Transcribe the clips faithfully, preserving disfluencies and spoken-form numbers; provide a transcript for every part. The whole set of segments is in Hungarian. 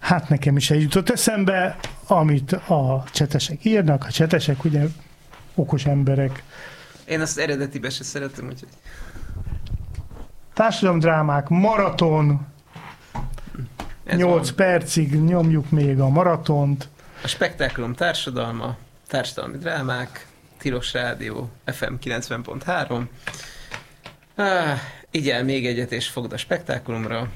Hát nekem is eljutott eszembe, amit a csetesek írnak, a csetesek ugye okos emberek. Én azt eredetibe se szeretem, úgyhogy... Társadalomdrámák, maraton, ez nyolc van. Percig nyomjuk még a maratont. A spektákulum társadalma, társadalmi drámák, Tilos Rádió, ef em kilencven pont három. Ah, igyel még egyet és fogd a spektákulumra.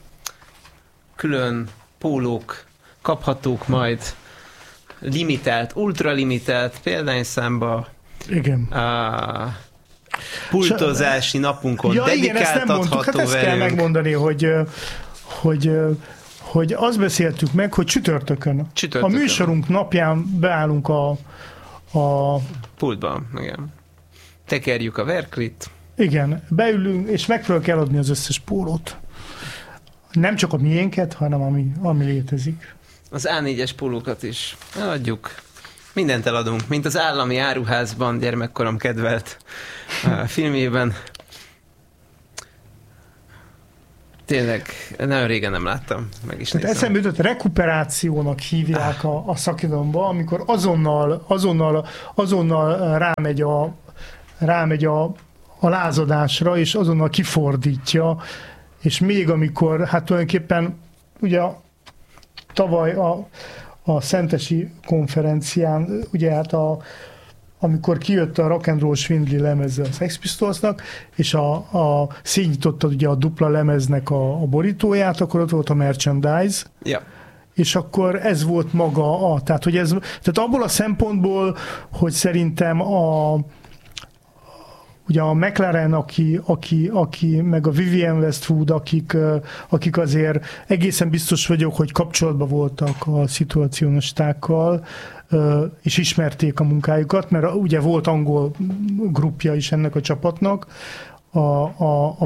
Külön pólók kaphatók majd limitált, ultralimitált példányszámba. Igen. A pultozási napunkon ja, dedikáltatható hát ezt kell megmondani, hogy, hogy, hogy azt beszéltük meg, hogy csütörtökön. csütörtökön. A műsorunk napján beállunk a, a pultban, igen. Tekerjük a verklit. Igen, beülünk, és meg fel kell adni az összes pólót. Nem csak a miénket, hanem ami, ami létezik. Az á négyes pólókat is eladjuk. Mindent eladunk, mint az állami áruházban, gyermekkorom kedvelt uh, filmjében. Tényleg, nagyon régen nem láttam, meg is nézem. Eszembe jutott, rekuperációnak hívják a, a szakirodalomba, amikor azonnal, azonnal, azonnal rámegy a, rámegy a, a lázadásra, és azonnal kifordítja, és még amikor, hát tulajdonképpen ugye tavaly a, a Szentesi konferencián, ugye hát a, amikor kijött a Rock and Roll Swindly lemeze a Sex Pistolsnak, és a, a szétnyitottad ugye a dupla lemeznek a, a borítóját, akkor ott volt a merchandise, ja. És akkor ez volt maga a, tehát, hogy ez, tehát abból a szempontból, hogy szerintem a ugye a McLaren, aki, aki, aki, meg a Vivienne Westwood, akik, akik azért egészen biztos vagyok, hogy kapcsolatban voltak a szituacionistákkal, és ismerték a munkájukat, mert ugye volt angol grupja is ennek a csapatnak, a, a, a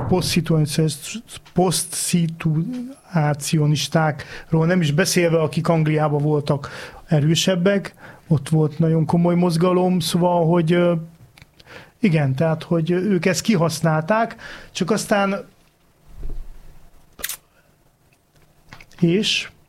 posztszituácionistákról nem is beszélve, akik Angliában voltak erősebbek, ott volt nagyon komoly mozgalom, szóval, hogy igen, tehát, hogy ők ezt kihasználták, csak aztán és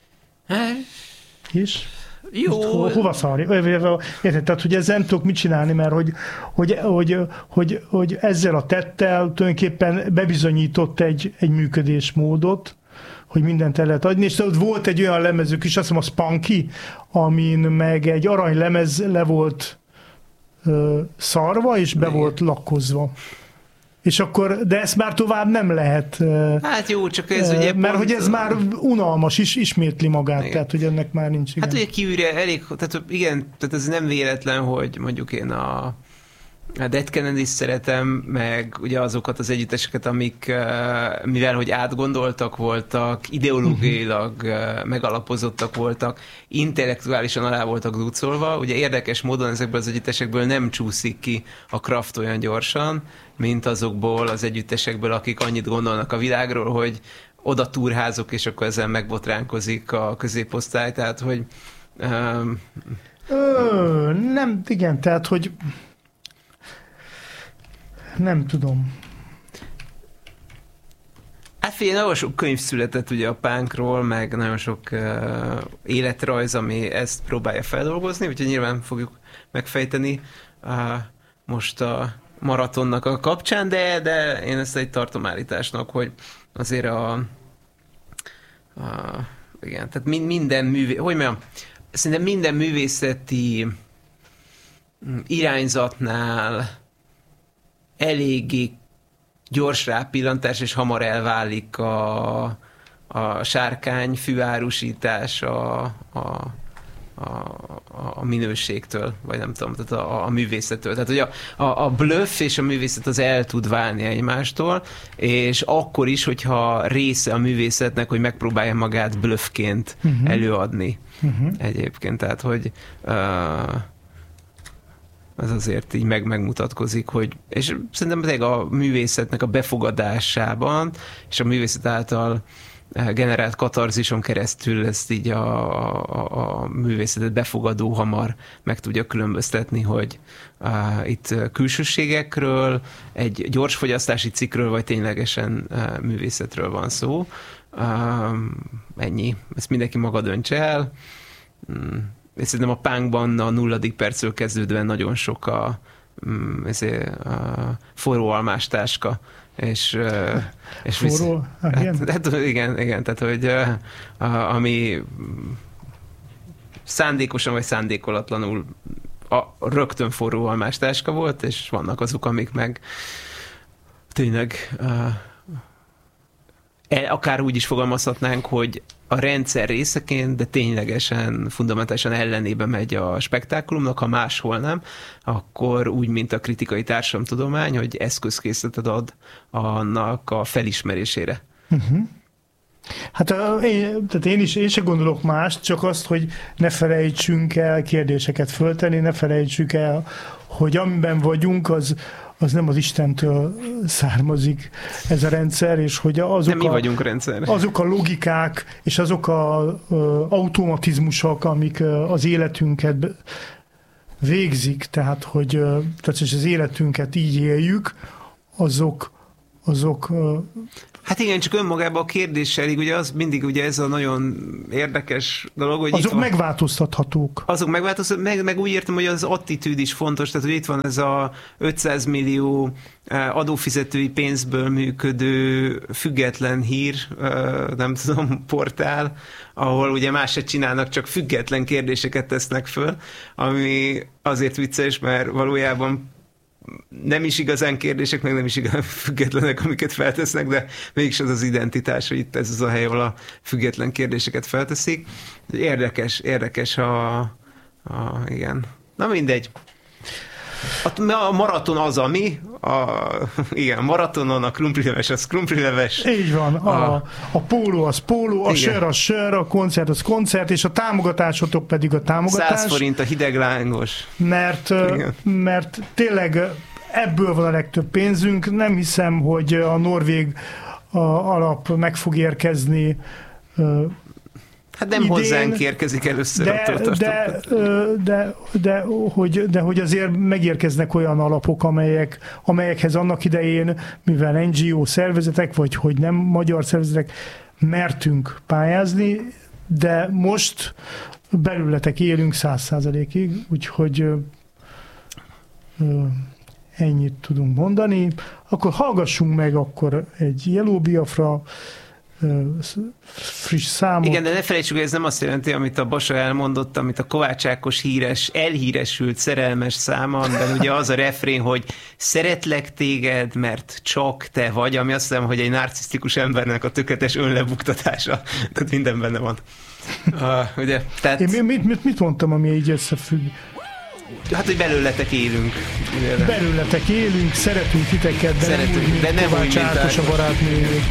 és jó. Ho, hova szarja? Érted? Tehát, hogy ezzel nem tudok mit csinálni, mert hogy, hogy, hogy, hogy, hogy ezzel a tettel tulajdonképpen bebizonyított egy, egy működésmódot, hogy mindent el lehet adni, és ott volt egy olyan lemezük is, azt hiszem a Spunky, amin meg egy aranylemez le volt szarva, és be Igen. volt lakkozva. És akkor, de ezt már tovább nem lehet. Hát jó, csak ez uh, ugye Mert pont... hogy ez már unalmas is, ismétli magát, Igen. tehát hogy ennek már nincs. Igen. Hát ugye kiűrje elég, tehát igen, tehát ez nem véletlen, hogy mondjuk én a a Dead Kennedys szeretem, meg ugye azokat az együtteseket, amik, mivel hogy átgondoltak voltak, ideológiailag megalapozottak voltak, intellektuálisan alá voltak ducolva. Ugye érdekes módon ezekből az együttesekből nem csúszik ki a Kraft olyan gyorsan, mint azokból az együttesekből, akik annyit gondolnak a világról, hogy oda túrházok, és akkor ezzel megbotránkozik a középosztály, tehát hogy... Um... Ö, nem, igen, tehát hogy nem tudom. Hát figyelj, nagyon sok könyv született ugye a punkról, meg nagyon sok uh, életrajz, ami ezt próbálja feldolgozni, úgyhogy nyilván fogjuk megfejteni uh, most a maratonnak a kapcsán, de, de én ezt egy tartom állításnak, hogy azért a, a igen, tehát minden művé, hogy mondjam, szerintem minden művészeti irányzatnál eléggé gyors rápillantás, és hamar elválik a, a sárkány fűárusítás a, a, a, a minőségtől, vagy nem tudom, tehát a, a művészettől. Tehát, hogy a, a, a bluff és a művészet az el tud válni egymástól, és akkor is, hogyha része a művészetnek, hogy megpróbálja magát bluffként uh-huh. előadni uh-huh. egyébként. Tehát, hogy uh, ez azért így meg megmutatkozik, hogy, és szerintem tényleg a művészetnek a befogadásában, és a művészet által generált katarzison keresztül ezt így a, a, a művészetet befogadó hamar meg tudja különböztetni, hogy uh, itt külsőségekről, egy gyorsfogyasztási cikkről, vagy ténylegesen uh, művészetről van szó. Um, ennyi. Ezt mindenki maga döntse el. Um, és szerintem a punkban a nulladik percről kezdődően nagyon sok a, um, ezért, a forró almás táska. És, és forró? Visz, hát, hát, igen, igen, tehát hogy a, ami szándékosan vagy szándékolatlanul a rögtön forró almás táska volt, és vannak azok, amik meg tényleg akár úgy is fogalmazhatnánk, hogy a rendszer részeként, de ténylegesen, fundamentálisan ellenébe megy a spektákulumnak, ha máshol nem, akkor úgy, mint a kritikai társadalomtudomány, hogy eszközkészletet ad annak a felismerésére. Uh-huh. Hát én, tehát én is én sem gondolok mást, csak azt, hogy ne felejtsünk el kérdéseket föltenni, ne felejtsük el, hogy amiben vagyunk, az az nem az Istentől származik ez a rendszer, és hogy azok, mi a, vagyunk a rendszer. azok a logikák és azok az automatizmusok, amik az életünket végzik, tehát hogy tehát az életünket így éljük, azok azok hát igen, csak önmagában a kérdéssel, ugye az mindig ugye ez a nagyon érdekes dolog, hogy azok van, megváltoztathatók. Azok megváltoztathatók, meg, meg úgy értem, hogy az attitűd is fontos, tehát hogy itt van ez a ötszáz millió adófizetői pénzből működő független hír, nem tudom, portál, ahol ugye más se csinálnak, csak független kérdéseket tesznek föl, ami azért vicces, mert valójában nem is igazán kérdések, meg nem is igazán függetlenek, amiket feltesznek, de mégis az az identitás, hogy itt ez az a hely, ahol a független kérdéseket felteszik. Érdekes, érdekes a, a igen. Na mindegy. A maraton az, ami, a, igen, maratonon a krumplileves az krumplileves. Így van, a, a, a póló az póló, a igen. Sör az sör, a koncert az koncert, és a támogatásotok pedig a támogatás. száz forint a hideglángos. Mert, mert tényleg ebből van a legtöbb pénzünk, nem hiszem, hogy a norvég a, alap meg fog érkezni. Hát nem idén, hozzánk érkezik először. De, de, de, de, de, hogy, de hogy azért megérkeznek olyan alapok, amelyek, amelyekhez annak idején, mivel en gé o szervezetek, vagy hogy nem magyar szervezetek, mertünk pályázni, de most belületek élünk száz százalékig, úgyhogy ö, ö, ennyit tudunk mondani. Akkor hallgassunk meg akkor egy Yellow Biafra friss számot. Igen, de ne felejtsük, hogy ez nem azt jelenti, amit a Basa elmondott, amit a Kovács Ákos híres, elhíresült szerelmes száma, amiben ugye az a refrén, hogy szeretlek téged, mert csak te vagy, ami azt hiszem, hogy egy narcisztikus embernek a tökéletes önlebuktatása. Tehát minden benne van. Uh, ugye, tehát... Én mit, mit, mit mondtam, ami így összefügg? Hát, hogy belőletek élünk. Belőletek élünk, szeretünk titeket, de szeretünk, nem úgy, mint Kovács Ákos a barátnőjét.